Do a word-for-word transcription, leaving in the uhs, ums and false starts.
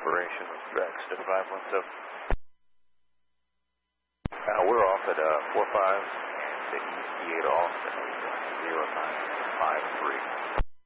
operation with Braxton five one seven. Uh, we're off at uh, four five and the East Gate Austin, zero nine five three.